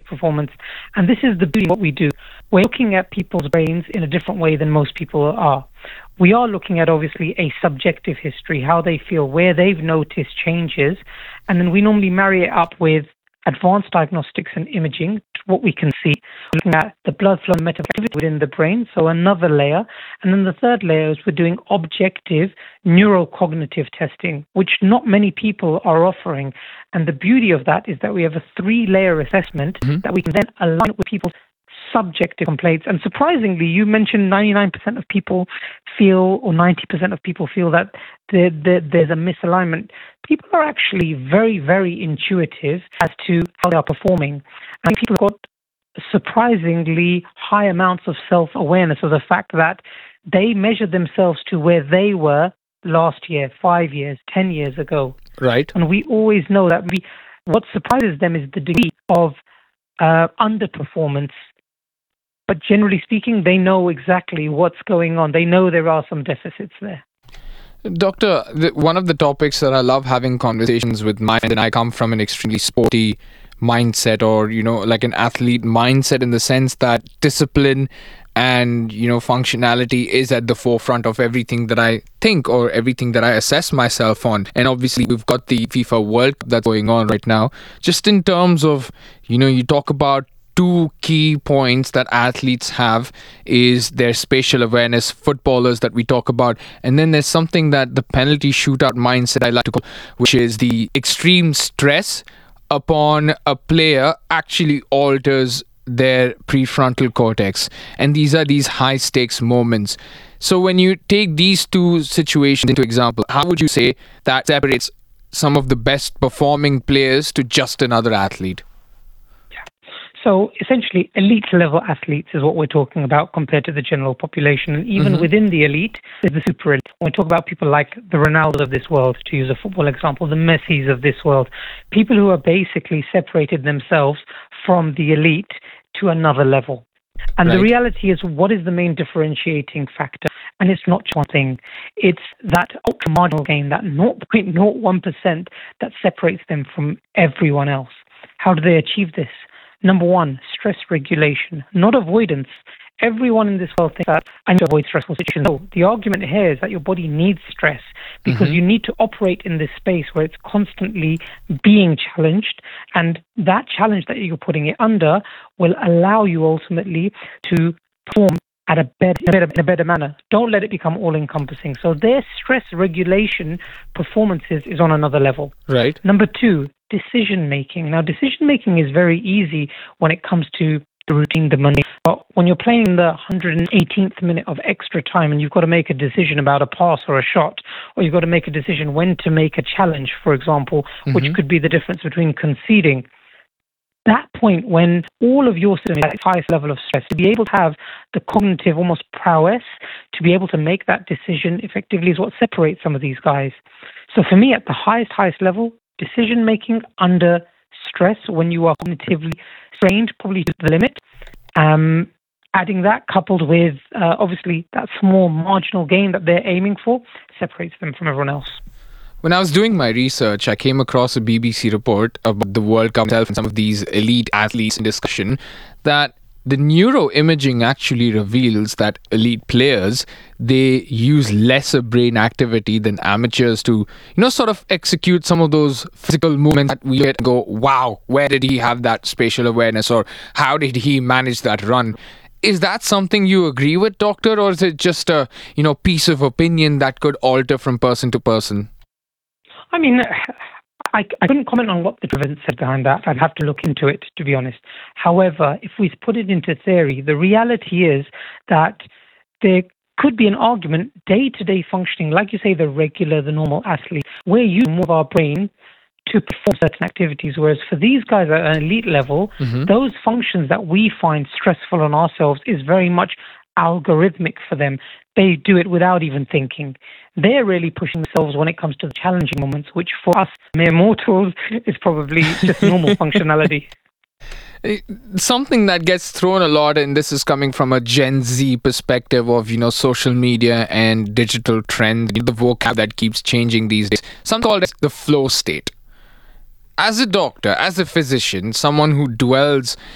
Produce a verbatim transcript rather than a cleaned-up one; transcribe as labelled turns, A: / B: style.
A: performance. And this is the beauty of what we do. We're looking at people's brains in a different way than most people are. We are looking at, obviously, a subjective history, how they feel, where they've noticed changes, and then we normally marry it up with advanced diagnostics and imaging, what we can see, looking at the blood flow and metabolic activity within the brain, so another layer. And then the third layer is we're doing objective neurocognitive testing, which not many people are offering. And the beauty of that is that we have a three-layer assessment mm-hmm. that we can then align with people's subjective complaints. And surprisingly, you mentioned ninety-nine percent of people feel, or ninety percent of people feel that there, there, there's a misalignment. People are actually very, very intuitive as to how they are performing. And people have got surprisingly high amounts of self-awareness of the fact that they measure themselves to where they were last year, five years, ten years ago.
B: Right.
A: And we always know that we, what surprises them is the degree of uh, underperformance. But generally speaking, they know exactly what's going on. They know there are some deficits there.
B: Doctor, the, one of the topics that I love having conversations with my friends, and I come from an extremely sporty mindset, or, you know, like an athlete mindset, in the sense that discipline and, you know, functionality is at the forefront of everything that I think or everything that I assess myself on. And obviously we've got the FIFA World Cup that's going on right now. Just in terms of, you know, you talk about two key points that athletes have is their spatial awareness, footballers that we talk about. And then there's something that the penalty shootout mindset I like to call, which is the extreme stress upon a player actually alters their prefrontal cortex. And these are these high stakes moments. So when you take these two situations into example, how would you say that separates some of the best performing players to just another athlete?
A: So essentially, elite level athletes is what we're talking about compared to the general population. And even
B: mm-hmm.
A: within the elite is the super elite. When we talk about people like the Ronaldo of this world, to use a football example, the Messis of this world, people who are basically separated themselves from the elite to another level. And right. the reality is, what is the main differentiating factor? And it's not just one thing. It's that ultra marginal gain, that zero point zero one percent that separates them from everyone else. How do they achieve this? Number one, stress regulation, not avoidance. Everyone in this world thinks that I need to avoid stressful situations. No, the argument here is that your body needs stress because mm-hmm. you need to operate in this space where it's constantly being challenged. And that challenge that you're putting it under will allow you ultimately to perform at a better, in a better, in a better manner. Don't let it become all-encompassing. So their stress regulation performances is on another level.
B: Right.
A: Number two, decision-making. Now, decision-making is very easy when it comes to the routine, the Monday. But when you're playing in the one hundred eighteenth minute of extra time and you've got to make a decision about a pass or a shot, or you've got to make a decision when to make a challenge, for example, mm-hmm. which could be the difference between conceding, that point when all of your system is at its highest level of stress, to be able to have the cognitive almost prowess to be able to make that decision effectively is what separates some of these guys. So for me, at the highest, highest level, decision making under stress when you are cognitively strained, probably to the limit. Um, adding that coupled with uh, obviously that small marginal gain that they're aiming for separates them from everyone else.
B: When I was doing my research, I came across a B B C report about the World Cup itself and some of these elite athletes in discussion that the neuroimaging actually reveals that elite players, they use lesser brain activity than amateurs to, you know, sort of execute some of those physical movements that we get and go, wow, where did he have that spatial awareness, or how did he manage that run? Is that something you agree with, Doctor, or is it just a, you know, piece of opinion that could alter from person to person?
A: I mean, I, I couldn't comment on what the evidence said behind that. I'd have to look into it, to be honest. However, if we put it into theory, the reality is that there could be an argument, day-to-day functioning, like you say, the regular, the normal athlete, we're using more of our brain to perform certain activities, whereas for these guys at an elite level, mm-hmm. those functions that we find stressful on ourselves is very much algorithmic for them. They do it without even thinking. They're really pushing themselves when it comes to the challenging moments, which for us mere mortals is probably just normal functionality.
B: Something that gets thrown a lot, and this is coming from a Gen Z perspective of, you know, social media and digital trends, the vocab that keeps changing these days. Some call it the flow state. As a doctor, as a physician, someone who dwells